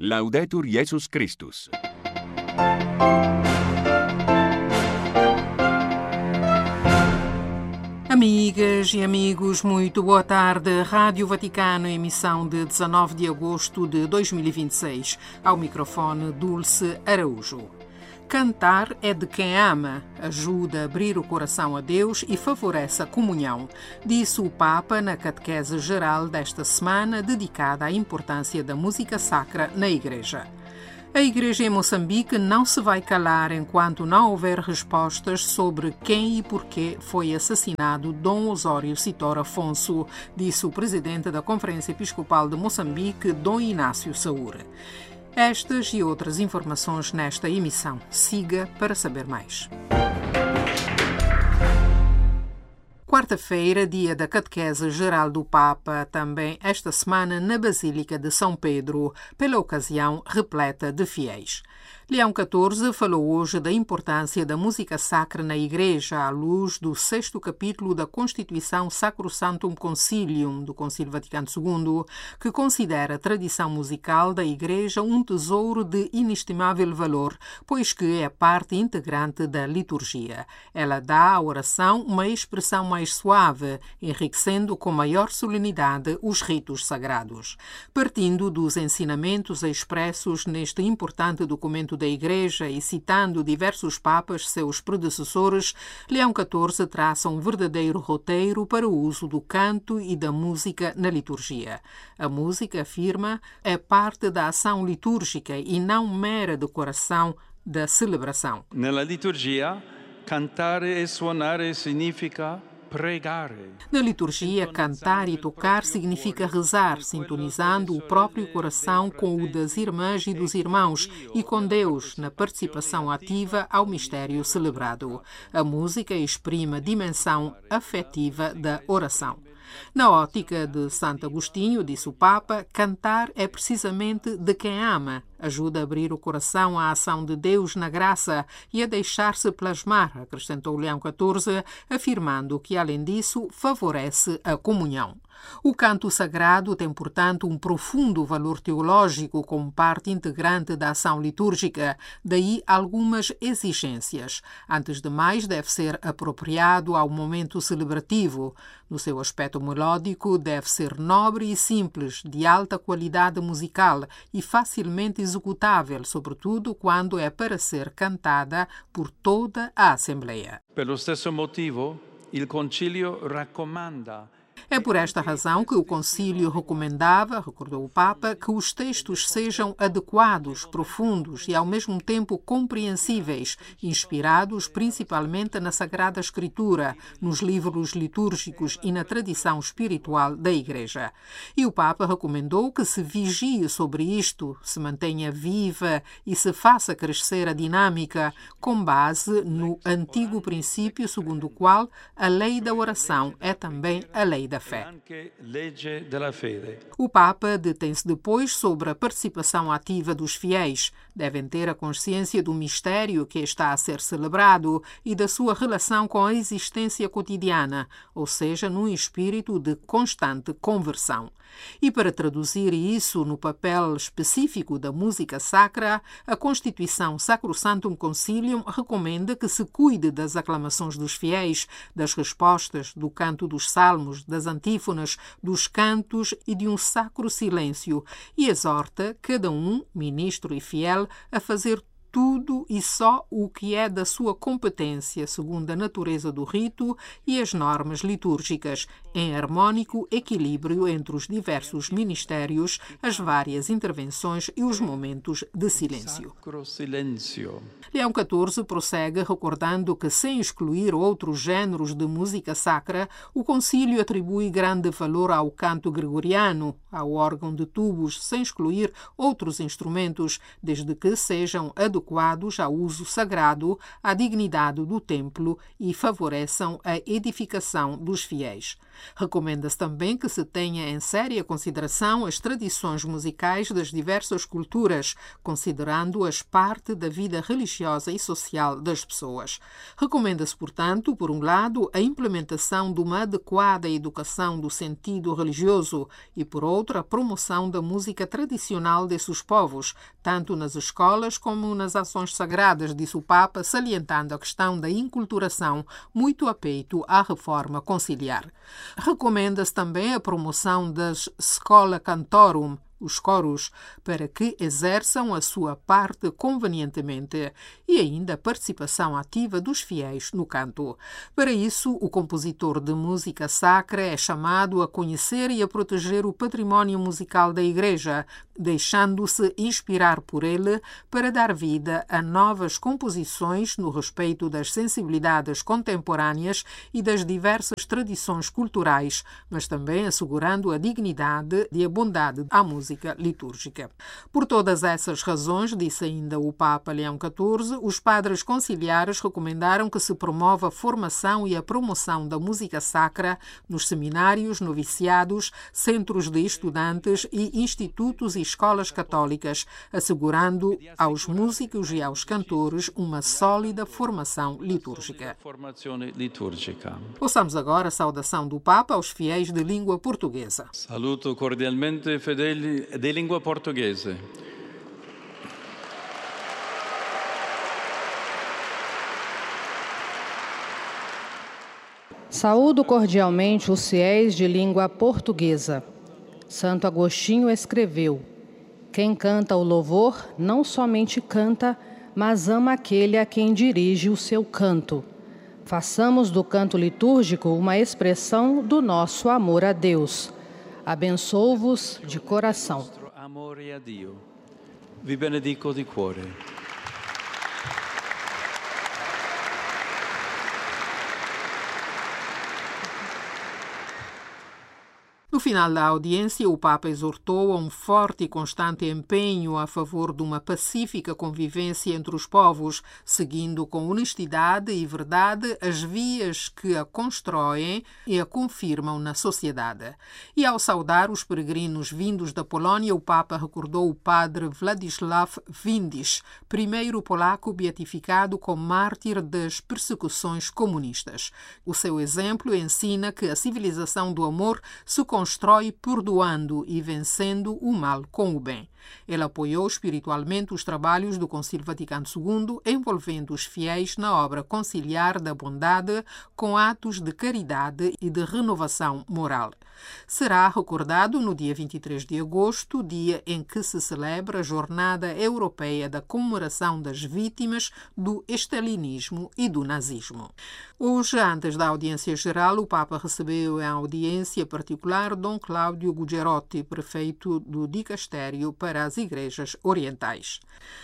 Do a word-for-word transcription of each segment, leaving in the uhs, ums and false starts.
Laudetur Jesus Christus. Amigas e amigos, muito boa tarde. Rádio Vaticano, emissão de dezanove de agosto de dois mil e vinte e seis. Ao microfone, Dulce Araújo. Cantar é de quem ama, ajuda a abrir o coração a Deus e favorece a comunhão, disse o Papa na catequese geral desta semana, dedicada à importância da música sacra na Igreja. A Igreja em Moçambique não se vai calar enquanto não houver respostas sobre quem e porquê foi assassinado Dom Osório Sitor Afonso, disse o presidente da Conferência Episcopal de Moçambique, Dom Inácio Saúre. Estas e outras informações nesta emissão. Siga para saber mais. Quarta-feira, dia da Catequese Geral do Papa, também esta semana na Basílica de São Pedro, pela ocasião repleta de fiéis. Leão catorze falou hoje da importância da música sacra na Igreja, à luz do sexto capítulo da Constituição Sacrosanctum Concilium, do Concílio Vaticano segundo, que considera a tradição musical da Igreja um tesouro de inestimável valor, pois que é parte integrante da liturgia. Ela dá à oração uma expressão mais suave, enriquecendo com maior solenidade os ritos sagrados. Partindo dos ensinamentos expressos neste importante documento da Igreja e citando diversos papas, seus predecessores, Leão catorze traça um verdadeiro roteiro para o uso do canto e da música na liturgia. A música, afirma, é parte da ação litúrgica e não mera decoração da celebração. Nella liturgia, cantare e suonare significa pregare. Na liturgia, cantar e tocar significa rezar, sintonizando o próprio coração com o das irmãs e dos irmãos e com Deus, na participação ativa ao mistério celebrado. A música exprime a dimensão afetiva da oração. Na ótica de Santo Agostinho, disse o Papa, cantar é precisamente de quem ama, ajuda a abrir o coração à ação de Deus na graça e a deixar-se plasmar, acrescentou Leão catorze, afirmando que, além disso, favorece a comunhão. O canto sagrado tem, portanto, um profundo valor teológico como parte integrante da ação litúrgica, daí algumas exigências. Antes de mais, deve ser apropriado ao momento celebrativo. No seu aspecto melódico, deve ser nobre e simples, de alta qualidade musical e facilmente executável, sobretudo quando é para ser cantada por toda a Assembleia. Pelo stesso motivo, il Concilio raccomanda. É por esta razão que o Concílio recomendava, recordou o Papa, que os textos sejam adequados, profundos e ao mesmo tempo compreensíveis, inspirados principalmente na Sagrada Escritura, nos livros litúrgicos e na tradição espiritual da Igreja. E o Papa recomendou que se vigie sobre isto, se mantenha viva e se faça crescer a dinâmica, com base no antigo princípio segundo o qual a lei da oração é também a lei da fé. O Papa detém-se depois sobre a participação ativa dos fiéis. Devem ter a consciência do mistério que está a ser celebrado e da sua relação com a existência cotidiana, ou seja, num espírito de constante conversão. E para traduzir isso no papel específico da música sacra, a Constituição Sacrosanctum Concilium recomenda que se cuide das aclamações dos fiéis, das respostas, do canto dos salmos, das antífonas, dos cantos e de um sacro silêncio, e exorta cada um, ministro e fiel, a fazer tudo e só o que é da sua competência, segundo a natureza do rito e as normas litúrgicas, em harmônico equilíbrio entre os diversos ministérios, as várias intervenções e os momentos de silêncio. Leão catorze prossegue recordando que, sem excluir outros géneros de música sacra, o Concílio atribui grande valor ao canto gregoriano, ao órgão de tubos, sem excluir outros instrumentos, desde que sejam adequados adequados ao uso sagrado, à dignidade do templo e favoreçam a edificação dos fiéis. Recomenda-se também que se tenha em séria consideração as tradições musicais das diversas culturas, considerando-as parte da vida religiosa e social das pessoas. Recomenda-se, portanto, por um lado, a implementação de uma adequada educação do sentido religioso e, por outro, a promoção da música tradicional desses povos, tanto nas escolas como nas ações sagradas, disse o Papa, salientando a questão da inculturação, muito a peito à reforma conciliar. Recomenda-se também a promoção das Schola Cantorum, os coros, para que exerçam a sua parte convenientemente, e ainda a participação ativa dos fiéis no canto. Para isso, o compositor de música sacra é chamado a conhecer e a proteger o património musical da Igreja, deixando-se inspirar por ele para dar vida a novas composições no respeito das sensibilidades contemporâneas e das diversas tradições culturais, mas também assegurando a dignidade e a bondade à música litúrgica. Por todas essas razões, disse ainda o Papa Leão catorze, os padres conciliares recomendaram que se promova a formação e a promoção da música sacra nos seminários, noviciados, centros de estudantes e institutos e escolas católicas, assegurando aos músicos e aos cantores uma sólida formação litúrgica. Ouçamos agora a saudação do Papa aos fiéis de língua portuguesa. Saluto cordialmente fedeli de língua portuguesa. Saúdo cordialmente os fiéis de língua portuguesa. Santo Agostinho escreveu: quem canta o louvor não somente canta, mas ama aquele a quem dirige o seu canto. Façamos do canto litúrgico uma expressão do nosso amor a Deus. Abençoo-vos de coração. Amore a Dio. Vi benedico di cuore. No final da audiência, o Papa exortou a um forte e constante empenho a favor de uma pacífica convivência entre os povos, seguindo com honestidade e verdade as vias que a constroem e a confirmam na sociedade. E ao saudar os peregrinos vindos da Polónia, o Papa recordou o padre Władysław Windisch, primeiro polaco beatificado como mártir das persecuções comunistas. O seu exemplo ensina que a civilização do amor se constrói perdoando e vencendo o mal com o bem. Ele apoiou espiritualmente os trabalhos do Concílio Vaticano segundo, envolvendo os fiéis na obra conciliar da bondade com atos de caridade e de renovação moral. Será recordado no dia vinte e três de agosto, dia em que se celebra a Jornada Europeia da Comemoração das Vítimas do Stalinismo e do Nazismo. Hoje, antes da audiência geral, o Papa recebeu em audiência particular Dom Cláudio Gugerotti, prefeito do Dicastério para as Igrejas Orientais.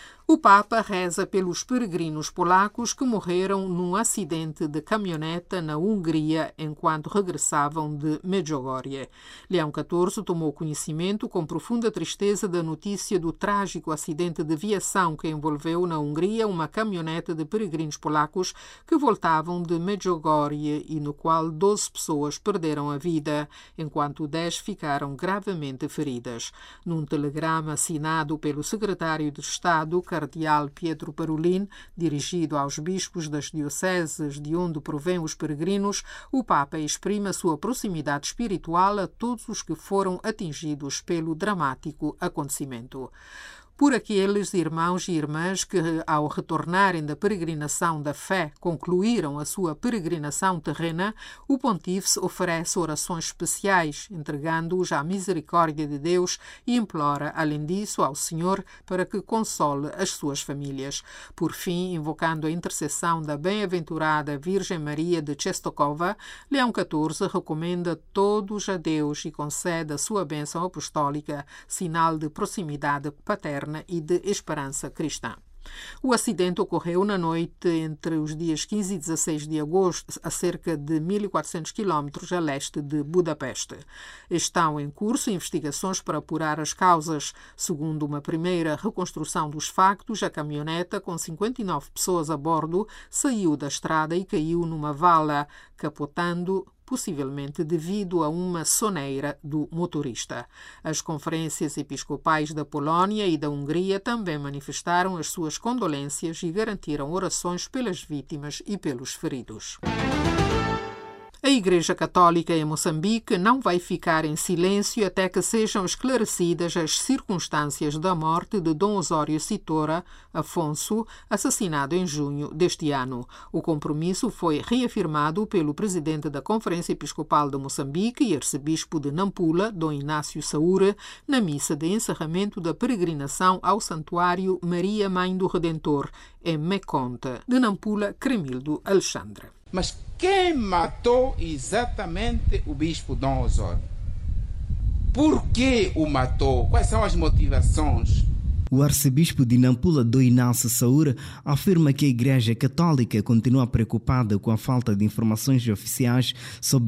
O Papa reza pelos peregrinos polacos que morreram num acidente de caminhoneta na Hungria enquanto regressavam de Medjugorje. Leão catorze tomou conhecimento com profunda tristeza da notícia do trágico acidente de viação que envolveu na Hungria uma caminhoneta de peregrinos polacos que voltavam de Medjugorje e no qual doze pessoas perderam a vida, enquanto dez ficaram gravemente feridas. Num telegrama assinado pelo secretário de Estado, Cardeal Pietro Parolin, dirigido aos bispos das dioceses de onde provêm os peregrinos, o Papa exprime a sua proximidade espiritual a todos os que foram atingidos pelo dramático acontecimento. Por aqueles irmãos e irmãs que, ao retornarem da peregrinação da fé, concluíram a sua peregrinação terrena, o Pontífice oferece orações especiais, entregando-os à misericórdia de Deus e implora, além disso, ao Senhor para que console as suas famílias. Por fim, invocando a intercessão da bem-aventurada Virgem Maria de Czestochowa, Leão catorze recomenda todos a Deus e concede a sua bênção apostólica, sinal de proximidade paterna e de esperança cristã. O acidente ocorreu na noite entre os dias quinze e dezasseis de agosto, a cerca de mil e quatrocentos quilómetros a leste de Budapeste. Estão em curso investigações para apurar as causas. Segundo uma primeira reconstrução dos factos, a caminhoneta, com cinquenta e nove pessoas a bordo, saiu da estrada e caiu numa vala, capotando possivelmente devido a uma soneira do motorista. As conferências episcopais da Polónia e da Hungria também manifestaram as suas condolências e garantiram orações pelas vítimas e pelos feridos. A Igreja Católica em Moçambique não vai ficar em silêncio até que sejam esclarecidas as circunstâncias da morte de Dom Osório Citora Afonso, assassinado em junho deste ano. O compromisso foi reafirmado pelo presidente da Conferência Episcopal de Moçambique e arcebispo de Nampula, Dom Inácio Saúre, na missa de encerramento da peregrinação ao Santuário Maria Mãe do Redentor, em Meconte. De Nampula, Cremildo Alexandre. Mas quem matou exatamente o bispo Dom Osório? Por que o matou? Quais são as motivações? O arcebispo de Nampula, Dom Inácio Saúre, afirma que a Igreja Católica continua preocupada com a falta de informações oficiais sobre